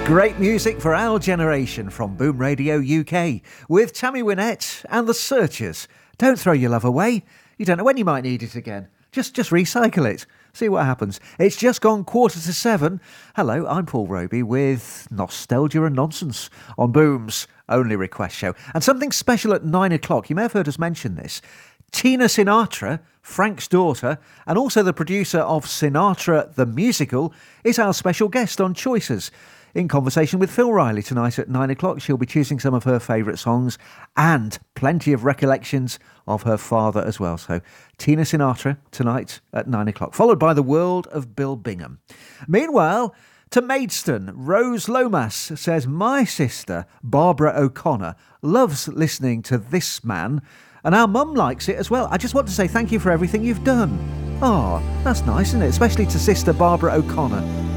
Great music for our generation from Boom Radio UK with Tammy Wynette and The Searchers. Don't throw your love away. You don't know when you might need it again. Just recycle it. See what happens. It's just gone 7:15. Hello, I'm Paul Roby with Nostalgia and Nonsense on Boom's only request show. And something special at 9 o'clock. You may have heard us mention this. Tina Sinatra, Frank's daughter, and also the producer of Sinatra the Musical, is our special guest on Choices. In conversation with Phil Riley tonight at 9 o'clock, she'll be choosing some of her favourite songs and plenty of recollections of her father as well. So Tina Sinatra tonight at 9 o'clock, followed by The World of Bill Bingham. Meanwhile, to Maidstone, Rose Lomas says, my sister, Barbara O'Connor, loves listening to this man, and our mum likes it as well. I just want to say thank you for everything you've done. Oh, that's nice, isn't it? Especially to sister Barbara O'Connor.